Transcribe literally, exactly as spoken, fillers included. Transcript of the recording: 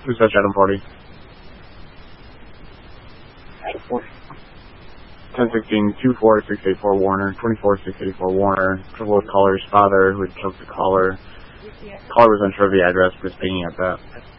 Who's that, Adam forty? ten sixteen, two four six eight four Warner, twenty-four six eight four Warner, trouble with caller's father who had killed the caller. Caller was unsure of the address, but was picking up that.